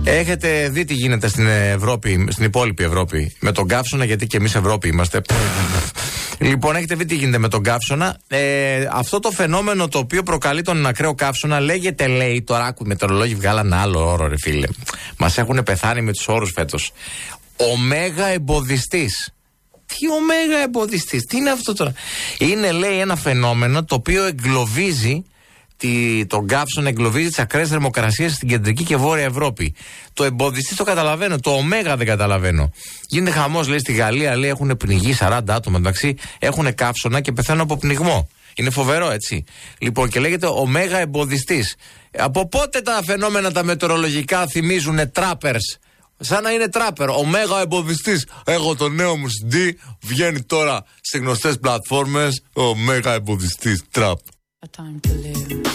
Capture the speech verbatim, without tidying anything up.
Έχετε δει τι γίνεται στην Ευρώπη, στην υπόλοιπη Ευρώπη με τον καύσωνα, γιατί και εμείς Ευρώπη είμαστε. Λοιπόν, έχετε δει τι γίνεται με τον καύσωνα. Ε, αυτό το φαινόμενο το οποίο προκαλεί τον ακραίο καύσωνα λέγεται, λέει, τώρα άκου, οι μετεωρολόγοι βγάλαν άλλο όρο, ρε φίλε. Μας έχουν πεθάνει με τους όρους φέτος. Ωμέγα εμποδιστής. Τι ωμέγα εμποδιστής, τι είναι αυτό τώρα? Είναι, λέει, ένα φαινόμενο το οποίο εγκλωβίζει τη, τον καύσωνα, εγκλωβίζει τις ακραίες θερμοκρασίες στην κεντρική και βόρεια Ευρώπη. Το εμποδιστής το καταλαβαίνω, το ωμέγα δεν καταλαβαίνω. Γίνεται χαμός, λέει, στη Γαλλία, λέει, έχουν πνιγεί σαράντα άτομα, εντάξει, έχουν καύσωνα και πεθαίνουν από πνιγμό. Είναι φοβερό, έτσι. Λοιπόν, και λέγεται ωμέγα εμποδιστής. Από πότε τα φαινόμενα τα μετεωρολογικά θυμίζουν τράπερς? Σαν να είναι τράπερ. Ωμέγα εμποδιστής. Έχω το νέο μου σι ντι. Βγαίνει τώρα σε γνωστές πλατφόρμες. Ωμέγα εμποδιστής. Τραπ.